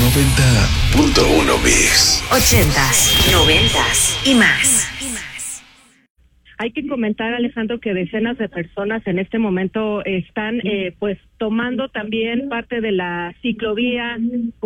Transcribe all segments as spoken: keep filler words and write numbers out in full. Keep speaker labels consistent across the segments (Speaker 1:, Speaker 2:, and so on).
Speaker 1: noventa punto uno Mix.
Speaker 2: Ochentas, noventas y más.
Speaker 3: Hay que comentar, Alejandro, que decenas de personas en este momento están eh, pues tomando también parte de la ciclovía,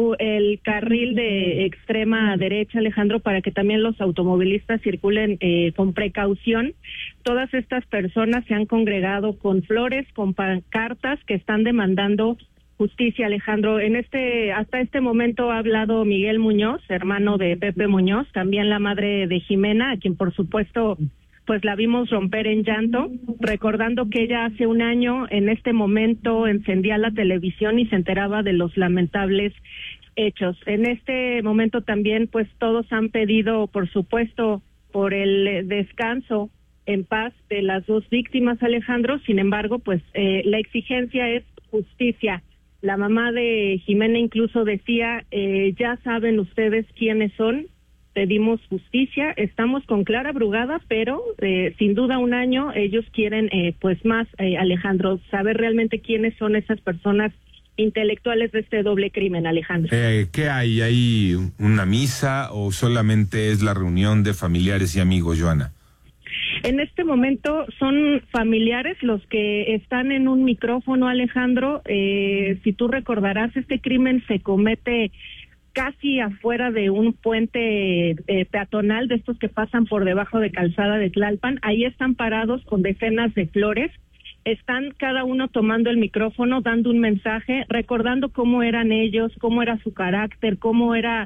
Speaker 3: el carril de extrema derecha, Alejandro, para que también los automovilistas circulen eh, con precaución. Todas estas personas se han congregado con flores, con pancartas que están demandando justicia, Alejandro. En este, hasta este momento ha hablado Miguel Muñoz, hermano de Pepe Muñoz, también la madre de Jimena, a quien por supuesto pues la vimos romper en llanto, recordando que ella hace un año en este momento encendía la televisión y se enteraba de los lamentables hechos. En este momento también pues todos han pedido, por supuesto, por el descanso en paz de las dos víctimas, Alejandro. Sin embargo, pues eh, la exigencia es justicia. La mamá de Jimena incluso decía, eh, ya saben ustedes quiénes son, pedimos justicia, estamos con Clara Brugada, pero eh, sin duda un año ellos quieren eh, pues más, eh, Alejandro, saber realmente quiénes son esas personas intelectuales de este doble crimen, Alejandro.
Speaker 4: Eh, ¿Qué hay? ¿Hay una misa o solamente es la reunión de familiares y amigos, Joana?
Speaker 3: En este momento son familiares los que están en un micrófono, Alejandro. Eh, si tú recordarás, este crimen se comete casi afuera de un puente eh, peatonal, de estos que pasan por debajo de Calzada de Tlalpan. Ahí están parados con decenas de flores, están cada uno tomando el micrófono, dando un mensaje, recordando cómo eran ellos, cómo era su carácter, cómo era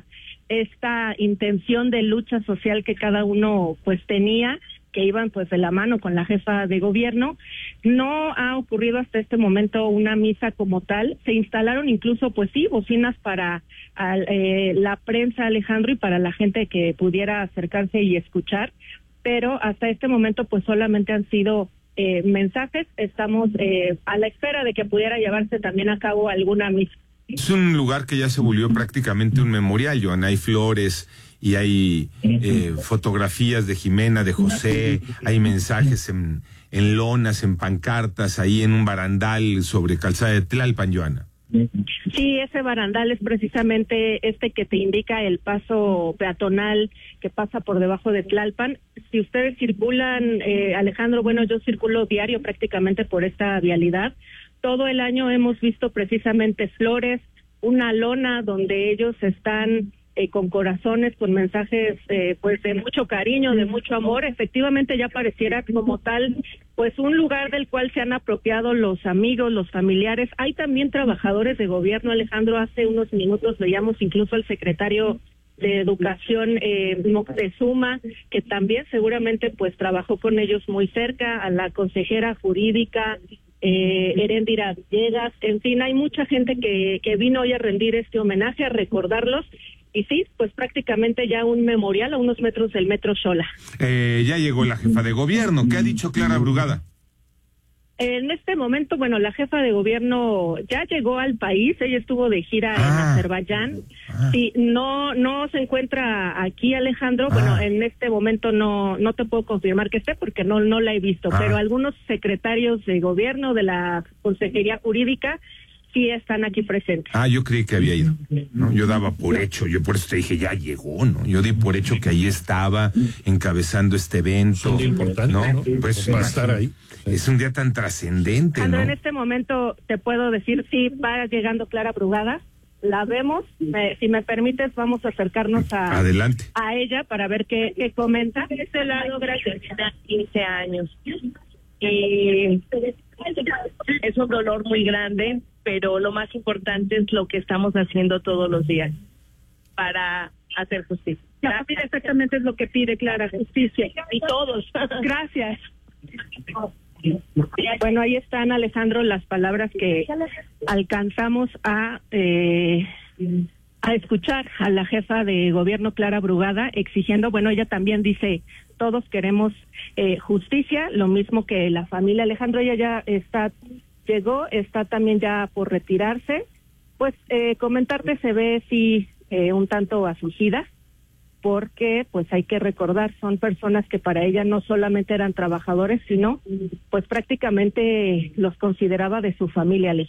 Speaker 3: esta intención de lucha social que cada uno pues tenía, que iban pues de la mano con la jefa de gobierno. No ha ocurrido hasta este momento una misa como tal. Se instalaron incluso pues sí bocinas para a, eh, la prensa, Alejandro, y para la gente que pudiera acercarse y escuchar, pero hasta este momento pues solamente han sido eh, mensajes. Estamos eh, a la espera de que pudiera llevarse también a cabo alguna misa.
Speaker 4: Es un lugar que ya se volvió prácticamente un memorial, Joana. Hay flores y hay eh, fotografías de Jimena, de José, hay mensajes en, en lonas, en pancartas, ahí en un barandal sobre Calzada de Tlalpan, Joana.
Speaker 3: Sí, ese barandal es precisamente este que te indica el paso peatonal que pasa por debajo de Tlalpan. Si ustedes circulan, eh, Alejandro, bueno, yo circulo diario prácticamente por esta vialidad. Todo el año hemos visto precisamente flores, una lona donde ellos están eh, con corazones, con mensajes eh, pues de mucho cariño, de mucho amor. Efectivamente ya pareciera como tal pues un lugar del cual se han apropiado los amigos, los familiares. Hay también trabajadores de gobierno, Alejandro. Hace unos minutos veíamos incluso al secretario de Educación eh, Moctezuma, que también seguramente pues trabajó con ellos muy cerca, a la consejera jurídica eh, Heréndira Villegas. En fin, hay mucha gente que, que vino hoy a rendir este homenaje, a recordarlos. Y sí, pues prácticamente ya un memorial a unos metros del Metro Xola.
Speaker 4: Eh, ya llegó la jefa de gobierno. ¿Qué ha dicho Clara Brugada?
Speaker 3: En este momento, bueno, la jefa de gobierno ya llegó al país. Ella estuvo de gira
Speaker 4: ah,
Speaker 3: en Azerbaiyán. Ah. Sí, no no se encuentra aquí, Alejandro. Ah. Bueno, en este momento no no te puedo confirmar que esté porque no no la he visto. Ah. Pero algunos secretarios de gobierno de la Consejería Jurídica sí están aquí presentes.
Speaker 4: Ah, yo creí que había ido, ¿no? Yo daba por hecho, yo por eso te dije, ya llegó, ¿no? Yo di por hecho que ahí estaba encabezando este evento.
Speaker 5: Es importante,
Speaker 4: ¿no?
Speaker 5: ¿no?
Speaker 4: Pues
Speaker 5: va a estar ahí.
Speaker 4: Es un día tan trascendente, ¿no?
Speaker 3: En este momento te puedo decir, sí, va llegando Clara Brugada, la vemos. Eh, si me permites, vamos a acercarnos a,
Speaker 4: Adelante.
Speaker 3: a ella para ver qué, qué comenta.
Speaker 6: Este lado, gracias, quince años. Y es un dolor muy grande, pero lo más importante es lo que estamos haciendo todos los días para hacer justicia.
Speaker 3: Gracias. Exactamente es lo que pide Clara, justicia. Y todos. Gracias. Bueno, ahí están, Alejandro, las palabras que alcanzamos a eh, a escuchar a la jefa de gobierno, Clara Brugada, exigiendo, bueno, ella también dice, todos queremos eh, justicia, lo mismo que la familia. Alejandro, ella ya está, llegó, está también ya por retirarse. Pues eh, comentarte, se ve sí eh, un tanto afligida, porque pues hay que recordar, son personas que para ella no solamente eran trabajadores, sino pues prácticamente los consideraba de su familia.